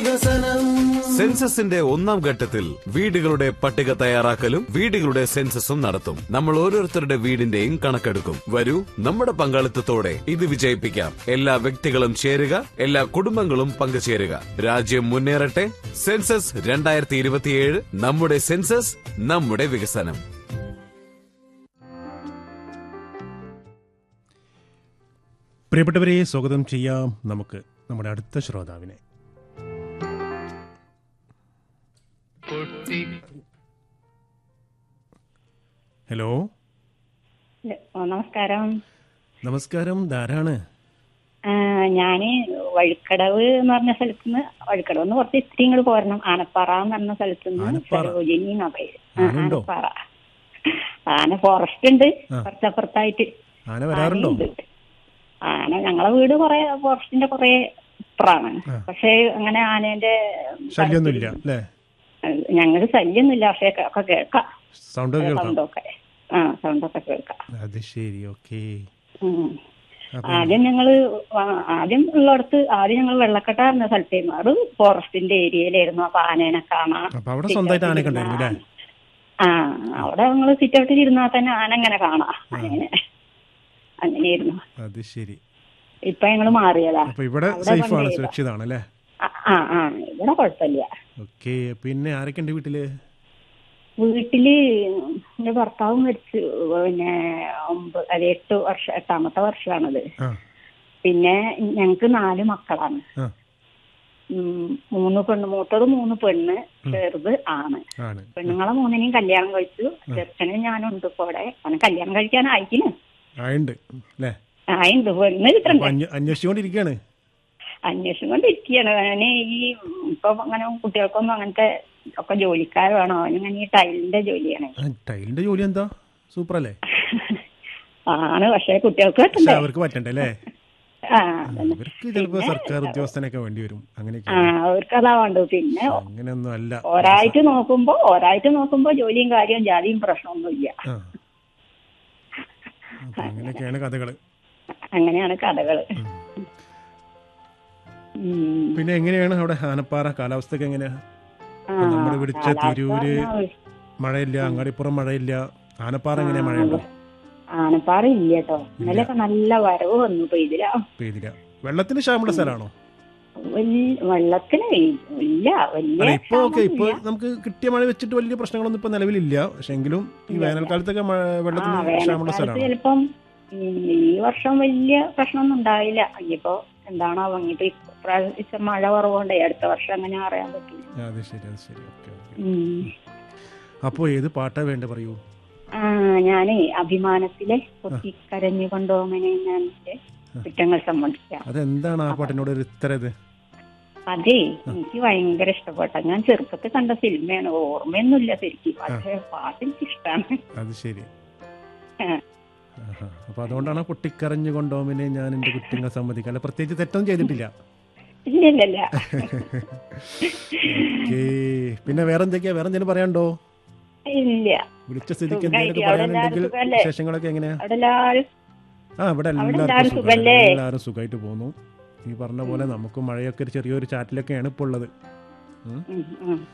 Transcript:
വികസനം. സെൻസസിന്റെ ഒന്നാം ഘട്ടത്തിൽ വീടുകളുടെ പട്ടിക തയ്യാറാക്കലും വീടുകളുടെ സെൻസസും നടത്തും. നമ്മൾ ഓരോരുത്തരുടെ വീടിന്റെയും കണക്കെടുക്കും. വരൂ, നമ്മുടെ പങ്കാളിത്തത്തോടെ ഇത് വിജയിപ്പിക്കാം. എല്ലാ വ്യക്തികളും ചേരുക, എല്ലാ കുടുംബങ്ങളും പങ്കുചേരുക. രാജ്യം മുന്നേറട്ടെ. സെൻസസ് 2027. നമ്മുടെ സെൻസസ്, നമ്മുടെ വികസനം. പ്രിയപ്പെട്ടവരെ, സ്വാഗതം ചെയ്യാം നമുക്ക് നമ്മുടെ അടുത്ത ശ്രോതാവിനെ. ഹലോ, നമസ്കാരം. നമസ്കാരം. ധാരാണ്. ഞാന് വഴിക്കടവ് എന്ന് പറഞ്ഞ സ്ഥലത്തുനിന്ന്, വഴിക്കടവ് എന്ന് കുറച്ച് ഇത്തിരി ഇങ്ങോട്ട് പോരണം, ആനപ്പാറ എന്ന് പറഞ്ഞ സ്ഥലത്തുനിന്ന് സരോജിനി എന്നാ പേര്. ആനപ്പാറ. ആന ഫോറസ്റ്റ് ഉണ്ട് കുറച്ചപ്പുറത്തായിട്ട്. ആന വരാറുണ്ടോ? ആന ഞങ്ങളെ വീട് കൊറേ ഫോറസ്റ്റിന്റെ കൊറേ അപ്പുറാണ്. പക്ഷെ അങ്ങനെ ആനേന്റെ ശല്യൊന്നുമില്ല അല്ലേ? ഞങ്ങൾക്ക് ശല്യൊന്നുമില്ല. പക്ഷെ ഒക്കെ കേൾക്കാം, സൗണ്ടൊക്കെ. സൗണ്ടൊക്കെ കേൾക്കാം. അത് ശരി, ഓക്കെ. ആദ്യം ഞങ്ങൾ വെള്ളക്കെട്ട എന്ന സ്ഥലത്തായിരുന്നു. അത് ഫോറസ്റ്റിന്റെ ഏരിയയിലായിരുന്നു. അപ്പൊ ആനേനെ കാണാം. അവിടെ ഞങ്ങള് സിറ്റൗട്ടിൽ ഇരുന്നാൽ തന്നെ ആന അങ്ങനെ കാണാം. അങ്ങനെയായിരുന്നു. അത് ശരി. ഇപ്പൊ ഞങ്ങള് മാറിയതാ. ഇവിടെ സുരക്ഷിതാണല്ലേ? ഇവിടെ കുഴപ്പമില്ല. ഓക്കെ. പിന്നെ ആരൊക്കെ ഉണ്ട് വീട്ടില്? വീട്ടില് എന്റെ ഭർത്താവ് മരിച്ചു. പിന്നെ 8ാമത്തെ വർഷമാണത്. പിന്നെ ഞങ്ങക്ക് 4 മക്കളാണ്. 3 പെണ്ണ്, മൂത്തത് 3 പെണ്ണ്, ചെറുത് ആണ്. പെണ്ണുങ്ങളെ 3നെയും കല്യാണം കഴിച്ചു. ചെറുക്കനും ഞാനുണ്ട് ഇപ്പൊ അവിടെ. അവന് കല്യാണം കഴിക്കാനായിക്കുന്നു. പെണ്ണ് കിട്ടണ്ടേ? അന്വേഷിച്ചുകൊണ്ടിരിക്കുകയാണ്. അവന് ഈ ഇപ്പൊ അങ്ങനെ കുട്ടികൾക്കൊന്നും അങ്ങനത്തെ ഒക്കെ ജോലിക്കാർ വേണോ? അവനിങ്ങനെ ഈ ടൈലിന്റെ ജോലിയാണ്. ടൈലിന്റെ ജോലി എന്താ സൂപ്പർ അല്ലേ? ആണ്. പക്ഷെ കുട്ടികൾക്ക് പറ്റണ്ടേ? അവർക്ക് പറ്റണ്ടല്ലേ? അവർക്ക് ചിലപ്പോ സർക്കാർ ഉദ്യോഗസ്ഥനൊക്കെ വേണ്ടി വരും. അങ്ങനെയൊക്കെ അവർക്ക് അതാ വേണ്ടത്. പിന്നെ അങ്ങനെയൊന്നും അല്ല. ഒരായിട്ട് നോക്കുമ്പോ ജോലിയും കാര്യവും ജാതിയും പ്രശ്നമൊന്നുമില്ല. അങ്ങനെയൊക്കെയാണ് കഥകള്. പിന്നെ എങ്ങനെയാണ് അവിടെ ആനപ്പാറ കാലാവസ്ഥയൊക്കെ എങ്ങനെയാ? നമ്മുടെ വിളിച്ച തിരൂര് മഴയില്ല, അങ്ങാടിപ്പുറം മഴയില്ല. ആനപ്പാറ എങ്ങനെയാ? മഴയുണ്ടോ? ആനപ്പാറ ഇല്ല കേട്ടോ. ഇന്നലെയൊക്കെ നല്ല വരവ് വന്നു. പെയ്തില്ല. വെള്ളത്തിന് ക്ഷാമമുള്ള സ്ഥലമാണോ? വെള്ളത്തിന് ഇല്ല. ഇപ്പൊ നമുക്ക് കിട്ടിയ മഴ വെച്ചിട്ട് വലിയ പ്രശ്നങ്ങളൊന്നും ഇപ്പൊ നിലവിലില്ല. പക്ഷെ എങ്കിലും ഈ വേനൽക്കാലത്തൊക്കെ വെള്ളത്തിന് ക്ഷാമമുള്ള സ്ഥലമാണ്. ചിലപ്പം ഈ വർഷം വലിയ പ്രശ്നമൊന്നും ഉണ്ടായില്ല. ഇനിയിപ്പോ എന്താണോ ഇനിയിപ്പോ ഇപ്രാവശ്യം മഴ കുറവുണ്ടേ. അടുത്ത വർഷം അങ്ങനെ അറിയാൻ പറ്റില്ല. അത് ശരി. അപ്പൊ ഏത് പാട്ടാ വേണ്ട പറയൂ. ഞാനേ അഭിമാനത്തിലെ കൊത്തിക്കരഞ്ഞു കൊണ്ടോമനെ കുറ്റങ്ങൾ സംബന്ധിക്കാം. അതെന്താണ് ആ പാട്ടിനോട് ഒരു ഇത്ര? അതെ, എനിക്ക് ഭയങ്കര ഇഷ്ടപ്പെട്ട. ഞാൻ ചെറുപ്പത്തിൽ കണ്ട സിനിമയാണ്. ഓർമ്മയൊന്നുമില്ല ശരിക്കും. പക്ഷെ പാട്ട് എനിക്ക് ഇഷ്ടമാണ്. അത് ശരി. അപ്പൊ അതുകൊണ്ടാണ് പൊട്ടിക്കരഞ്ഞു കൊണ്ടോമിനെ ഞാൻ എന്റെ കുറ്റങ്ങൾ സമ്മതിക്കാം. അല്ല, പ്രത്യേകിച്ച് തെറ്റൊന്നും ചെയ്തിട്ടില്ല. ഇല്ലല്ല. പിന്നെ വേറെന്തെങ്കിലും പറയാനുണ്ടോ? ഇല്ല. വിളിച്ച സ്ഥിതിക്ക് എന്തെങ്കിലും പറയാനുണ്ടെങ്കിൽ വിശേഷങ്ങളൊക്കെ എങ്ങനെയാ? ഇവിടെ എല്ലാവരും സുഖമായിട്ട് പോകുന്നു. ഈ പറഞ്ഞ പോലെ നമുക്ക് മഴയൊക്കെ ചെറിയൊരു ചാറ്റിലൊക്കെയാണ് ഇപ്പോൾ ഉള്ളത്.